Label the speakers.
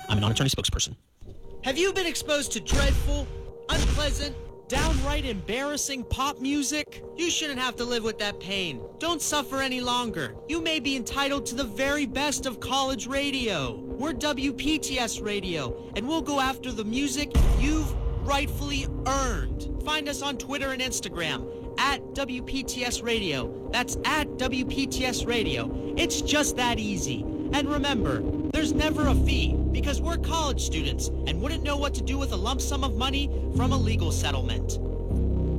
Speaker 1: I'm a non-attorney spokesperson.
Speaker 2: Have you been exposed to dreadful, unpleasant, downright embarrassing pop music? You shouldn't have to live with that pain. Don't suffer any longer. You may be entitled to the very best of college radio. We're WPTS Radio, and we'll go after the music you've rightfully earned. Find us on Twitter and Instagram at WPTS Radio. That's at WPTS Radio. It's just that easy. And remember, there's never a fee because we're college students and wouldn't know what to do with a lump sum of money from a legal settlement.